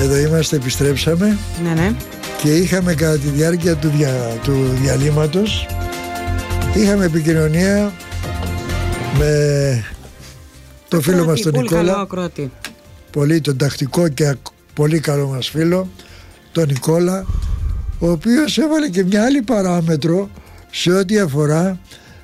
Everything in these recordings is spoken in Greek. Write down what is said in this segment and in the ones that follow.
Εδώ είμαστε, επιστρέψαμε. Ναι. Και είχαμε κατά τη διάρκεια του διαλύματος, είχαμε επικοινωνία με το φίλο μας τον Νικόλα. Πολύ τον τακτικό και πολύ καλό μας φίλο, τον Νικόλα, ο οποίος έβαλε και μια άλλη παράμετρο σε ό,τι αφορά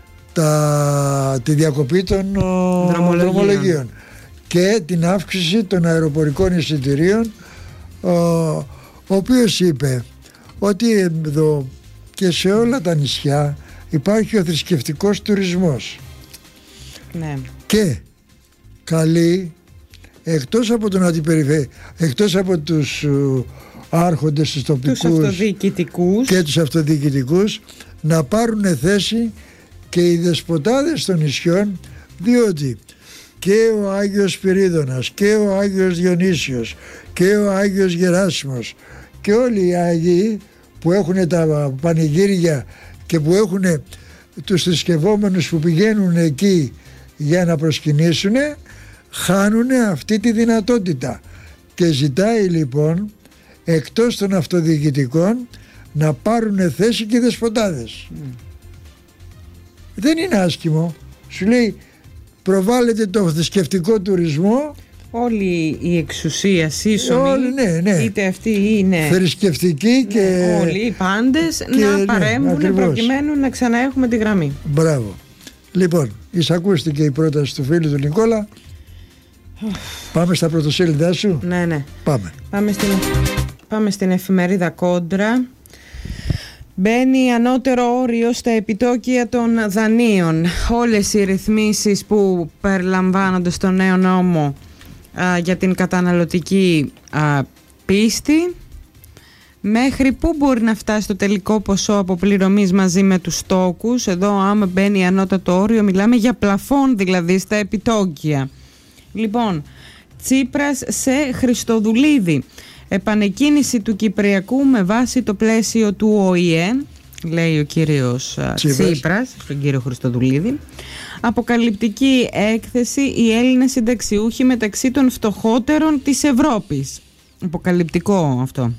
τη διακοπή των δρομολογίων και την αύξηση των αεροπορικών εισιτηρίων, ο οποίος είπε ότι εδώ και σε όλα τα νησιά υπάρχει ο θρησκευτικός τουρισμός. Ναι. Και καλεί εκτός από τους άρχοντες, τους τοπικούς και τους αυτοδιοικητικούς, να πάρουν θέση και οι δεσποτάδες των νησιών, διότι και ο Άγιος Σπυρίδωνας και ο Άγιος Διονύσιος και ο Άγιος Γεράσιμος και όλοι οι Άγιοι που έχουν τα πανηγύρια και που έχουν τους θρησκευόμενους που πηγαίνουν εκεί για να προσκυνήσουν, χάνουν αυτή τη δυνατότητα. Και ζητάει λοιπόν εκτός των αυτοδιοικητικών να πάρουν θέση και οι δεσποτάδες. Δεν είναι άσχημο. Σου λέει, προβάλλεται το θρησκευτικό τουρισμό, όλη η εξουσία σύσσωμη, ναι. είτε αυτή είναι θρησκευτική και όλοι οι πάντες να παρέμβουν προκειμένου να ξαναέχουμε τη γραμμή. Μπράβο. Λοιπόν, εισακούστηκε η πρόταση του φίλου του Νικόλα. Πάμε στα πρωτοσέλιδά σου. Ναι. Πάμε στην εφημερίδα Κόντρα. Μπαίνει ανώτερο όριο στα επιτόκια των δανείων. Όλες οι ρυθμίσεις που περιλαμβάνονται στο νέο νόμο για την καταναλωτική πίστη, μέχρι πού μπορεί να φτάσει το τελικό ποσό αποπληρωμής μαζί με τους στόκους. Εδώ άμα μπαίνει ανώτατο όριο μιλάμε για πλαφόν, δηλαδή στα επιτόκια. Λοιπόν, Τσίπρας σε Χριστοδουλίδη. Επανεκκίνηση του Κυπριακού με βάση το πλαίσιο του ΟΗΕ, λέει ο κύριος Τσίπρας στον κύριο Χριστοδουλίδη. Αποκαλυπτική έκθεση, οι Έλληνες συνταξιούχοι μεταξύ των φτωχότερων της Ευρώπης. Αποκαλυπτικό αυτό.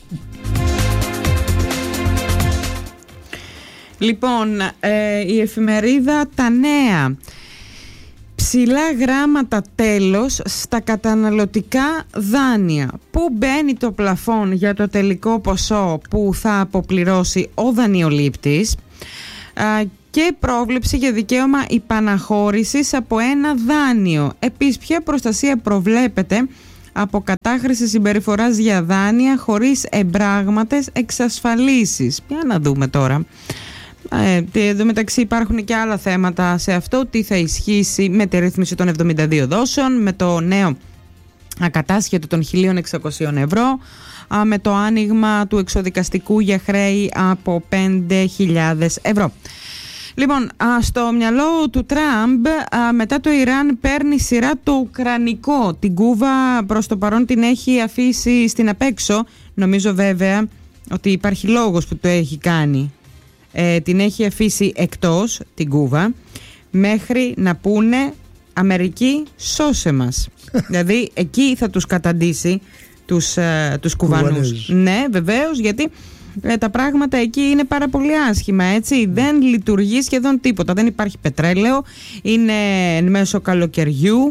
Λοιπόν, η εφημερίδα Τα Νέα. Ψηλά γράμματα τέλος στα καταναλωτικά δάνεια. Πού μπαίνει το πλαφόν για το τελικό ποσό που θα αποπληρώσει ο δανειολήπτης, και πρόβλεψη για δικαίωμα υπαναχώρησης από ένα δάνειο. Επίσης, ποια προστασία προβλέπεται από κατάχρηση συμπεριφοράς για δάνεια χωρίς εμπράγματες εξασφαλίσεις. Για να δούμε τώρα. Εδώ μεταξύ υπάρχουν και άλλα θέματα σε αυτό. Τι θα ισχύσει με τη ρύθμιση των 72 δόσεων, με το νέο ακατάσχετο των 1.600 ευρώ, με το άνοιγμα του εξοδικαστικού για χρέη από 5.000 ευρώ. Λοιπόν, στο μυαλό του Τραμπ, μετά το Ιράν παίρνει σειρά το ουκρανικό. Την Κούβα προς το παρόν την έχει αφήσει στην απέξω. Νομίζω βέβαια ότι υπάρχει λόγος που το έχει κάνει. Την έχει αφήσει εκτός την Κούβα μέχρι να πούνε Αμερική σώσε μας. Δηλαδή εκεί θα τους καταντήσει τους Κουβανούς. Ναι, βεβαίως, γιατί τα πράγματα εκεί είναι πάρα πολύ άσχημα, έτσι. Δεν λειτουργεί σχεδόν τίποτα. Δεν υπάρχει πετρέλαιο. Είναι εν μέσω καλοκαιριού.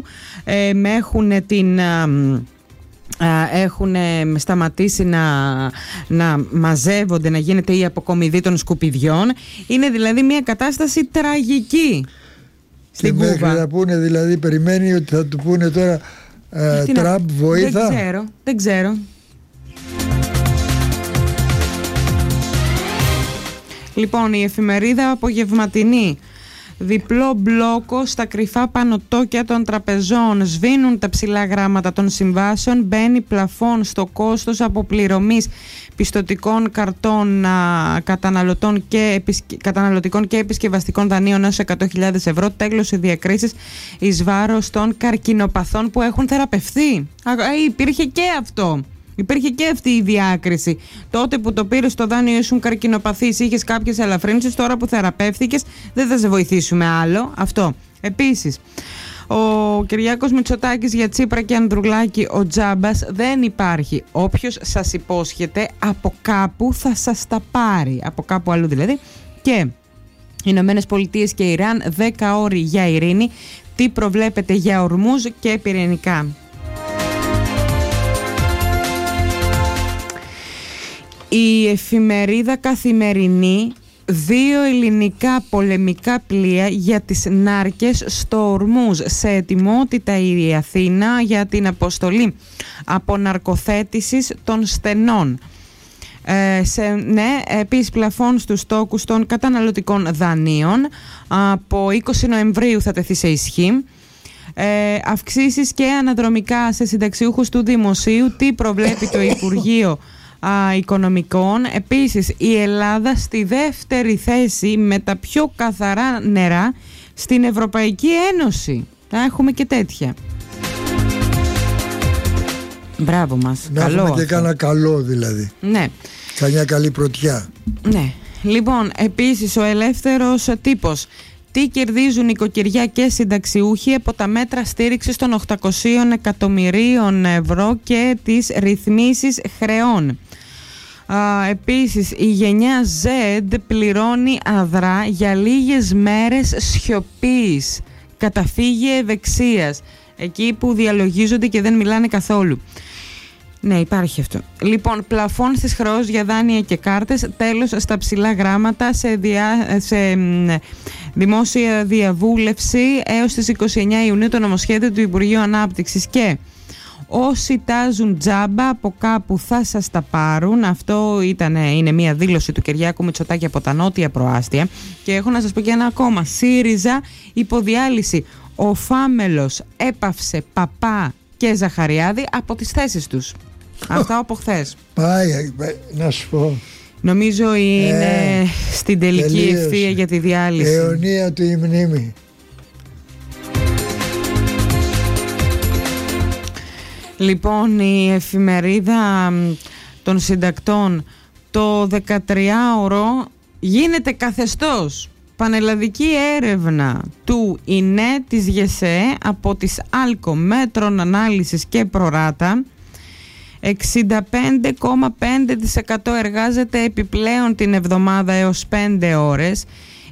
Έχουν σταματήσει να μαζεύονται, να γίνεται η αποκομιδή των σκουπιδιών. Είναι δηλαδή μια κατάσταση τραγική στην Κούβα. Μέχρι να πούνε, δηλαδή περιμένει ότι θα του πούνε τώρα Τραμπ βοήθα. Δεν ξέρω. Λοιπόν, η εφημερίδα Απογευματινή. Διπλό μπλόκο στα κρυφά πανωτόκια των τραπεζών. Σβήνουν τα ψηλά γράμματα των συμβάσεων. Μπαίνει πλαφόν στο κόστος αποπληρωμής πιστωτικών καρτών καταναλωτικών και επισκευαστικών δανείων έως 100.000 ευρώ. Τέλος οι διακρίσεις εις βάρος των καρκινοπαθών που έχουν θεραπευθεί. Υπήρχε και αυτό. Υπήρχε και αυτή η διάκριση. Τότε που το πήρες το δάνειο ήσουν καρκινοπαθής, είχες κάποιες ελαφρύνσεις, τώρα που θεραπεύθηκες δεν θα σε βοηθήσουμε άλλο. Αυτό. Επίσης, Ο Κυριάκος Μητσοτάκης για Τσίπρα και Ανδρουλάκη, ο τζάμπας δεν υπάρχει. Όποιος σας υπόσχεται από κάπου θα σας τα πάρει, από κάπου αλλού δηλαδή. Και Ηνωμένες Πολιτείες και Ιράν, 10 ώρες για ειρήνη. Τι προβλέπετε για Ορμούζ και πυρηνικά? Η εφημερίδα Καθημερινή, 2 ελληνικά πολεμικά πλοία για τις νάρκες στο Ορμούζ. Σε ετοιμότητα η Αθήνα για την αποστολή αποναρκοθέτησης των στενών. Επίσης πλαφών στους στόκους των καταναλωτικών δανείων. Από 20 Νοεμβρίου θα τεθεί σε ισχύ. Αυξήσεις και αναδρομικά σε συνταξιούχους του Δημοσίου. Τι προβλέπει το Υπουργείο Οικονομικών? Επίσης, η Ελλάδα στη δεύτερη θέση με τα πιο καθαρά νερά στην Ευρωπαϊκή Ένωση. Θα έχουμε και τέτοια. Μπράβο μας. Να καλό έχουμε και κάνα καλό δηλαδή. Ναι. Καμιά καλή πρωτιά. Ναι. Λοιπόν, επίσης ο Ελεύθερος Τύπος. Τι κερδίζουν οικοκυριά και συνταξιούχοι από τα μέτρα στήριξης των 800 εκατομμυρίων ευρώ και τις ρυθμίσεις χρεών? Επίσης, η γενιά Z πληρώνει αδρά για λίγες μέρες σιωπής, καταφύγια ευεξίας, εκεί που διαλογίζονται και δεν μιλάνε καθόλου. Ναι, υπάρχει αυτό. Λοιπόν, πλαφών στις χρεώσεις για δάνεια και κάρτες, τέλος στα ψηλά γράμματα σε δημόσια διαβούλευση έως τις 29 Ιουνίου το νομοσχέδιο του Υπουργείου Ανάπτυξης. Και όσοι τάζουν τζάμπα από κάπου θα σας τα πάρουν. Αυτό είναι μια δήλωση του Κυριάκου Μητσοτάκη από τα νότια προάστια. Και έχω να σας πω και ένα ακόμα. ΣΥΡΙΖΑ υποδιάλυση. Ο Φάμελος έπαυσε Παπά και Ζαχαριάδη από τις θέσεις τους. Αυτά από χθες. Πάει, να σου πω. Νομίζω είναι στην τελική ευθεία για τη διάλυση. Αιωνία του η μνήμη. Λοιπόν, η εφημερίδα των συντακτών, το 13ωρο γίνεται καθεστώς. Πανελλαδική έρευνα του ΙΝΕ, της ΓΕΣΕ, από τις ΑΛΚΟ, μέτρων ανάλυσης και προράτα. 65,5% εργάζεται επιπλέον την εβδομάδα έως 5 ώρες,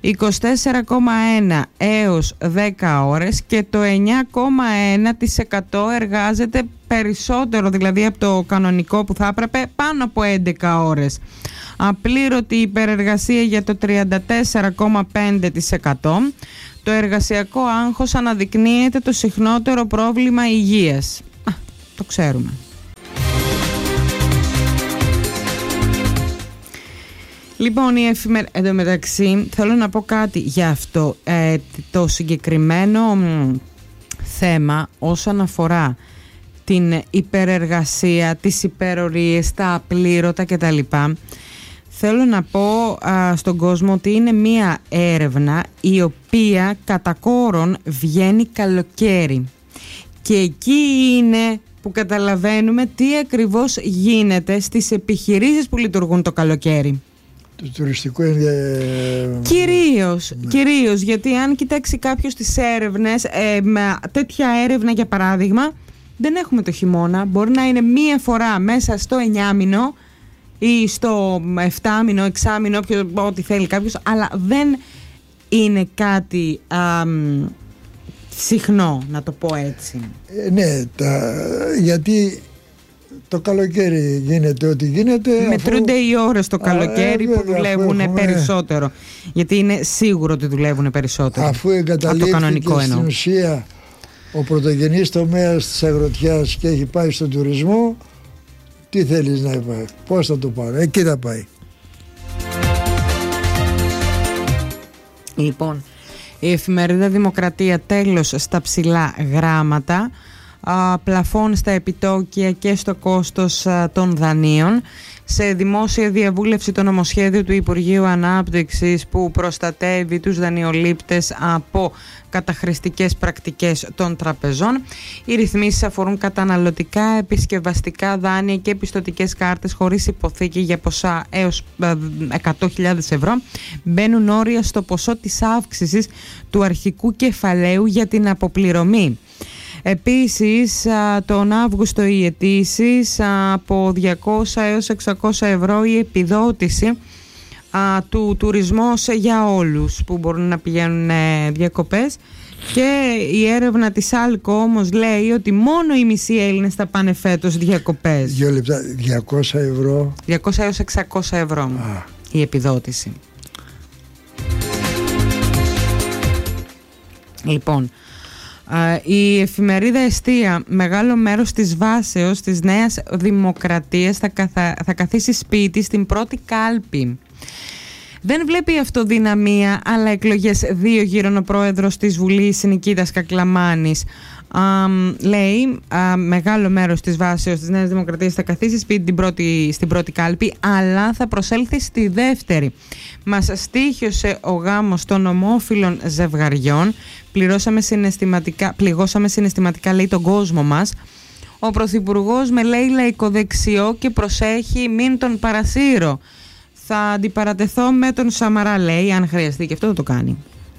24,1% έως 10 ώρες και το 9,1% εργάζεται περισσότερο, δηλαδή από το κανονικό που θα έπρεπε, πάνω από 11 ώρες. Απλήρωτη υπερεργασία για το 34,5%. Το εργασιακό άγχος αναδεικνύεται το συχνότερο πρόβλημα υγείας. Το ξέρουμε. Λοιπόν, εν τω μεταξύ θέλω να πω κάτι για αυτό το συγκεκριμένο θέμα όσον αφορά την υπερεργασία, τις υπερορίες, τα απλήρωτα κτλ. Θέλω να πω στον κόσμο ότι είναι μία έρευνα η οποία κατά κόρον βγαίνει καλοκαίρι. Και εκεί είναι που καταλαβαίνουμε τι ακριβώς γίνεται στις επιχειρήσεις που λειτουργούν το καλοκαίρι. Το τουριστικό Κυρίως, γιατί αν κοιτάξει κάποιος τις έρευνες, με τέτοια έρευνα για παράδειγμα, δεν έχουμε το χειμώνα. Μπορεί να είναι μία φορά μέσα στο 9μηνο ή στο 7μηνο, 6μηνο, ό,τι θέλει κάποιος, αλλά δεν είναι κάτι συχνό, να το πω έτσι. Ναι, γιατί το καλοκαίρι γίνεται ό,τι γίνεται. Μετρούνται οι ώρες το καλοκαίρι που δουλεύουν περισσότερο. Γιατί είναι σίγουρο ότι δουλεύουν περισσότερο. Αφού εγκαταλείφθηκε στην ουσία ο πρωτογενής τομέας της αγροτιάς και έχει πάει στον τουρισμό, τι θέλεις να πάει, πώς θα το πάρω, εκεί θα πάει. Λοιπόν, η εφημερίδα Δημοκρατία, τέλος στα ψηλά γράμματα, πλαφών στα επιτόκια και στο κόστος των δανείων. σε δημόσια διαβούλευση το νομοσχέδιο του Υπουργείου Ανάπτυξης που προστατεύει τους δανειολήπτες από καταχρηστικές πρακτικές των τραπεζών. Οι ρυθμίσεις αφορούν καταναλωτικά, επισκευαστικά δάνεια και πιστωτικές κάρτες χωρίς υποθήκη για ποσά έως 100.000 ευρώ. Μπαίνουν όρια στο ποσό της αύξησης του αρχικού κεφαλαίου για την αποπληρωμή. Επίσης, τον Αύγουστο οι αιτήσεις από 200 έως 600 ευρώ η επιδότηση του τουρισμός για όλους που μπορούν να πηγαίνουν διακοπές. Και η έρευνα της ΑΛΚΟ όμως λέει ότι μόνο οι μισοί Έλληνες θα πάνε φέτος διακοπές. 2 λεπτά, 200 ευρώ. 200 έως 600 ευρώ η επιδότηση. Λοιπόν, η εφημερίδα Εστία, μεγάλο μέρος της βάσεως της Νέας Δημοκρατίας θα καθίσει σπίτι στην πρώτη κάλπη. Δεν βλέπει αυτοδυναμία, αλλά εκλογές 2 γύρων ο πρόεδρος της Βουλής Νικήτας Κακλαμάνης. Λέει, μεγάλο μέρος της βάσεως της Νέας Δημοκρατίας θα καθίσει σπίτι στην πρώτη κάλπη, αλλά θα προσέλθει στη δεύτερη. Μας στοίχιωσε ο γάμος των ομόφυλων ζευγαριών. Πληγώσαμε συναισθηματικά, λέει, τον κόσμο μας. Ο Πρωθυπουργός με λέει λαϊκοδεξιό και προσέχει μην τον παρασύρω. Θα αντιπαρατεθώ με τον Σαμαρά, λέει, αν χρειαστεί, και αυτό θα το κάνει.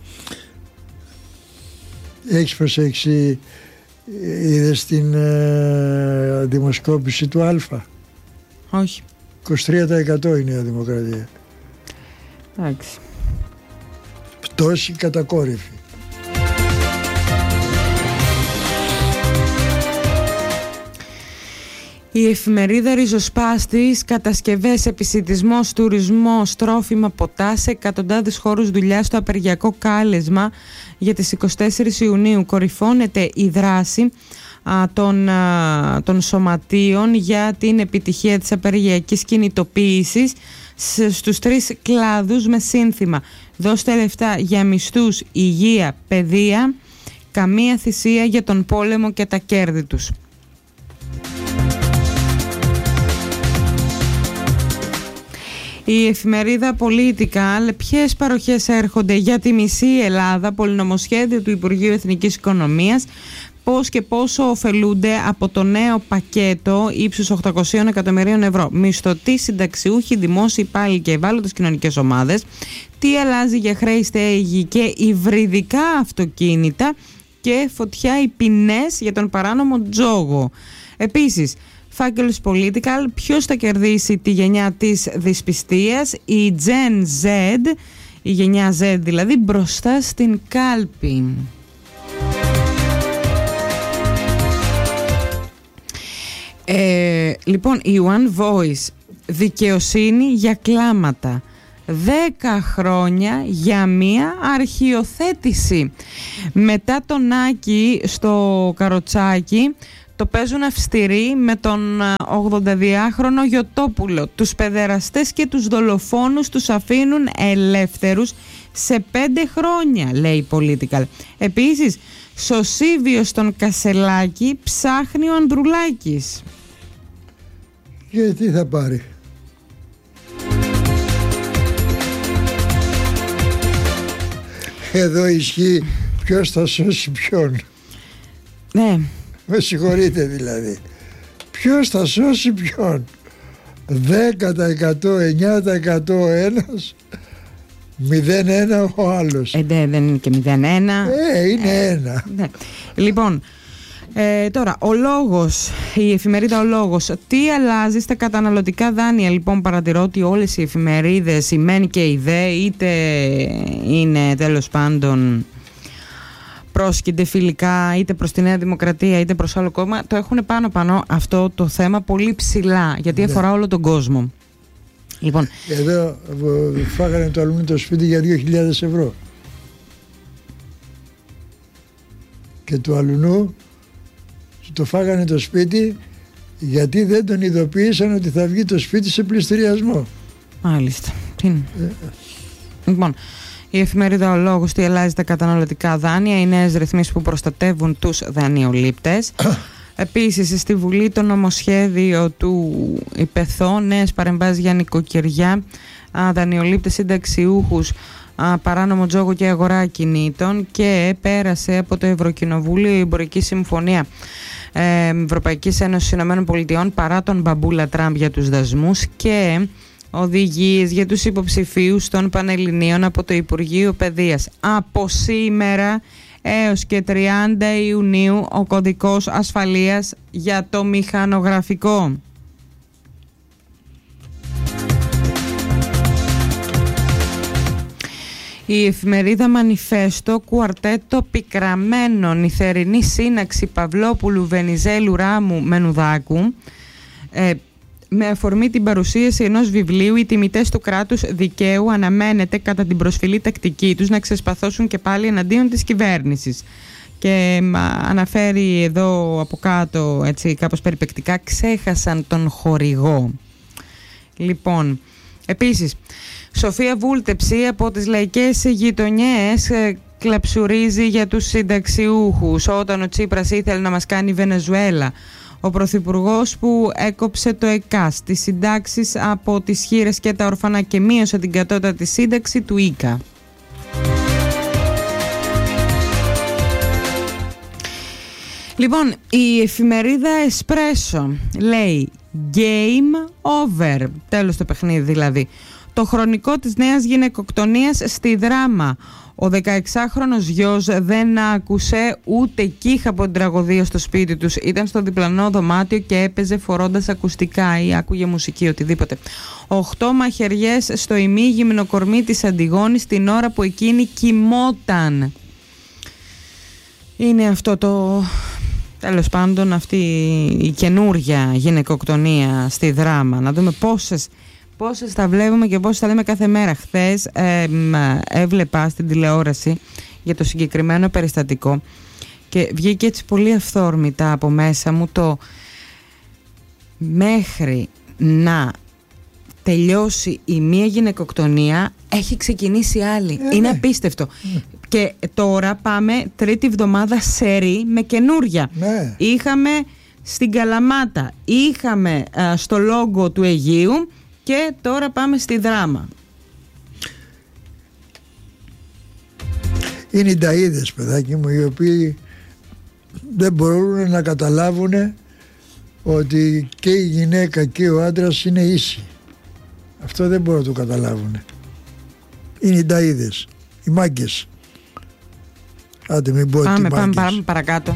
Έχεις προσέξει, είδες την δημοσκόπηση του Αλφα? Όχι. 23% είναι η Δημοκρατία. Εντάξει. Πτώση κατακόρυφη. Η εφημερίδα Ριζοσπάστης, κατασκευές, επισιτισμός, τουρισμός, τρόφιμα, ποτά σε εκατοντάδες χώρους δουλειά στο απεργιακό κάλεσμα για τις 24 Ιουνίου. Κορυφώνεται η δράση των σωματείων για την επιτυχία της απεργιακής κινητοποίησης στους 3 κλάδους με σύνθημα «Δώστε λεφτά για μισθούς, υγεία, παιδεία, καμία θυσία για τον πόλεμο και τα κέρδη τους». Η εφημερίδα Political, ποιες παροχές έρχονται για τη μισή Ελλάδα, πολυνομοσχέδιο του Υπουργείου Εθνικής Οικονομίας, πώς και πόσο ωφελούνται από το νέο πακέτο ύψους 800 εκατομμυρίων ευρώ. Μισθωτοί, συνταξιούχοι, δημόσιοι υπάλληλοι και ευάλωτες κοινωνικές ομάδες. Τι αλλάζει για χρέη, στέγη και υβριδικά αυτοκίνητα και φωτιά οι ποινές για τον παράνομο τζόγο. Επίσης, φάκελος Political, ποιος θα κερδίσει τη γενιά της δυσπιστίας, η Gen Z, η γενιά Z δηλαδή, μπροστά στην κάλπη. Λοιπόν, η One Voice, δικαιοσύνη για κλάματα. 10 χρόνια για μία αρχιοθέτηση. Μετά τον Άκη στο Καροτσάκι το παίζουν αυστηροί με τον 82χρονο Γιωτόπουλο. Τους παιδεραστές και τους δολοφόνους τους αφήνουν ελεύθερους σε 5 χρόνια, λέει η Political. Επίσης, σωσίβιο στον Κασελάκη ψάχνει ο Ανδρουλάκης. Και τι θα πάρει? Εδώ ισχύει ποιος θα σώσει ποιον. Ναι. Με συγχωρείτε δηλαδή. Ποιος θα σώσει ποιον? 10%, 9% ένας, 0,1 ο άλλος. Δεν είναι και 0,1. Είναι ένα. Ναι. Λοιπόν, τώρα, ο Λόγος, η εφημερίδα Ο Λόγος, τι αλλάζει στα καταναλωτικά δάνεια? Λοιπόν, παρατηρώ ότι όλες οι εφημερίδες, η ΜΕΝ και η ΔΕ, είτε είναι τέλος πάντων πρόσκυνται φιλικά είτε προς τη Νέα Δημοκρατία είτε προς άλλο κόμμα, το έχουν πάνω αυτό το θέμα πολύ ψηλά, γιατί αφορά όλο τον κόσμο. Λοιπόν, εδώ φάγανε το αλούνι το σπίτι για 2.000 ευρώ και του αλουνού το φάγανε το σπίτι γιατί δεν τον ειδοποίησαν ότι θα βγει το σπίτι σε πληστηριασμό. Μάλιστα. Λοιπόν, η εφημερίδα Ο Λόγος, τι αλλάζει τα καταναλωτικά δάνεια, οι νέες ρυθμίσεις που προστατεύουν τους δανειολήπτες. Επίσης στη Βουλή το νομοσχέδιο του ΙΠΕΘΟ, νέες παρεμβάσεις για νοικοκυριά, δανειολήπτες, συνταξιούχους, παράνομο τζόγο και αγορά ακινήτων, και πέρασε από το Ευρωκοινοβούλιο η εμπορική συμφωνία Ευρωπαϊκής Ένωσης Ηνωμένων Πολιτειών παρά τον μπαμπούλα Τραμπ για τους δασμούς, και οδηγίες για τους υποψηφίους των Πανελληνίων από το Υπουργείο Παιδείας. Από σήμερα έως και 30 Ιουνίου ο κωδικός ασφαλείας για το μηχανογραφικό. Η εφημερίδα Μανιφέστο, κουαρτέτο πικραμένων, η θερινή σύναξη Παυλόπουλου, Βενιζέλου, Ράμου, Μενουδάκου, με αφορμή την παρουσίαση ενός βιβλίου, οι τιμητές του κράτους δικαίου αναμένεται κατά την προσφυλή τακτική τους να ξεσπαθώσουν και πάλι εναντίον της κυβέρνησης. Και αναφέρει εδώ από κάτω, έτσι κάπως περιπεκτικά, ξέχασαν τον χορηγό. Λοιπόν, επίσης, Σοφία Βούλτεψη από τις λαϊκές γειτονιές κλαψουρίζει για τους συνταξιούχους όταν ο Τσίπρας ήθελε να μας κάνει Βενεζουέλα. Ο Πρωθυπουργός που έκοψε το ΕΚΑΣ, τις συντάξεις από τις χήρες και τα ορφανά, και μείωσε την κατώτατη σύνταξη του ΙΚΑ. Λοιπόν, η εφημερίδα Εσπρέσο λέει Game over, τέλος το παιχνίδι δηλαδή. Το χρονικό της νέας γυναικοκτονίας στη Δράμα. Ο 16χρονος γιος δεν άκουσε ούτε κύχα από την τραγωδία στο σπίτι τους. Ήταν στο διπλανό δωμάτιο και έπαιζε φορώντας ακουστικά ή άκουγε μουσική, οτιδήποτε. 8 μαχαιριές στο ημίγυμνο κορμί της Αντιγόνης την ώρα που εκείνη κοιμόταν. Είναι αυτό το... Τέλος πάντων, αυτή η καινούρια γυναικοκτονία στη Δράμα. Να δούμε πόσες τα βλέπουμε και πόσες τα λέμε κάθε μέρα. Χθες έβλεπα στην τηλεόραση για το συγκεκριμένο περιστατικό και βγήκε έτσι πολύ αυθόρμητα από μέσα μου το μέχρι να τελειώσει η μία γυναικοκτονία έχει ξεκινήσει άλλη. Είναι απίστευτο. Και τώρα πάμε τρίτη εβδομάδα σερί με καινούρια. Είχαμε στην Καλαμάτα, είχαμε στο Λόγκο του Αιγείου και τώρα πάμε στη Δράμα. Είναι οι ταΐδες, παιδάκι μου, οι οποίοι δεν μπορούν να καταλάβουν ότι και η γυναίκα και ο άντρας είναι ίσοι. Αυτό δεν μπορούν να το καταλάβουν. Είναι οι ταΐδες, οι μάγκες. Άντε μην πω ότι πάμε παρακάτω.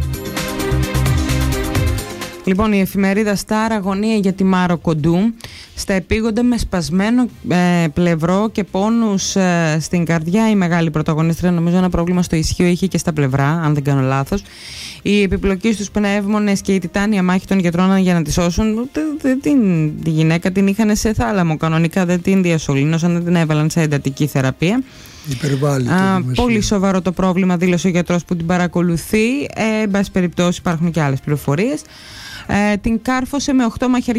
Λοιπόν, η εφημερίδα Σταρ, αγωνία για τη Μάρο Κοντού. Στα επίγοντα με σπασμένο πλευρό και πόνους στην καρδιά, η μεγάλη πρωταγωνίστρια, νομίζω ένα πρόβλημα στο ισχύο είχε και στα πλευρά, αν δεν κάνω λάθος. Η επιπλοκή στους πνεύμονες και η τιτάνια μάχη των γιατρών για να τη σώσουν, τη γυναίκα την είχαν σε θάλαμο κανονικά, δεν την διασωλήνωσαν, δεν την έβαλαν σε εντατική θεραπεία. Πολύ σοβαρό το πρόβλημα, δήλωσε ο γιατρός που την παρακολουθεί. Εν πάση περιπτώσει υπάρχουν και άλλες πληροφορίες. Την κάρφωσε με 8 μαχαιριά